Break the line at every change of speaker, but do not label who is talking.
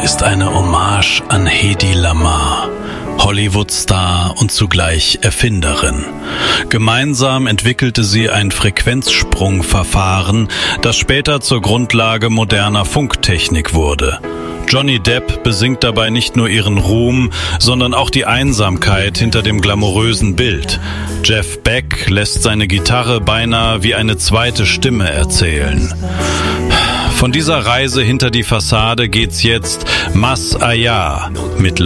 ist eine Hommage an Hedy Lamarr, Hollywood-Star und zugleich Erfinderin. Gemeinsam entwickelte sie ein Frequenzsprungverfahren, das später zur Grundlage moderner Funktechnik wurde. Johnny Depp besingt dabei nicht nur ihren Ruhm, sondern auch die Einsamkeit hinter dem glamourösen Bild. Jeff Beck lässt seine Gitarre beinahe wie eine zweite Stimme erzählen. Von dieser Reise hinter die Fassade geht's jetzt Más allá mit